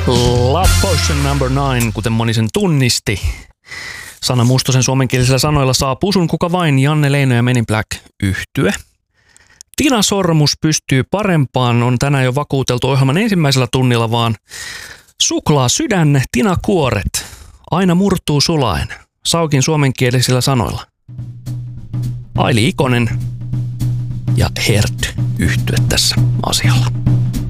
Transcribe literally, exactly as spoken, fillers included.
Love Potion number nine, kuten moni sen tunnisti. Sanna Mustosen suomenkielisillä sanoilla saapuu sun kuka vain, Janne Leino ja Men in Black -yhtye. Tina Sormus pystyy parempaan, on tänään jo vakuuteltu ohjelman ensimmäisellä tunnilla, vaan suklaa sydän, Tina Kuoret, aina murtuu sulaen, Saukin suomenkielisillä sanoilla. Aili Ikonen ja Hert -yhtye tässä asialla.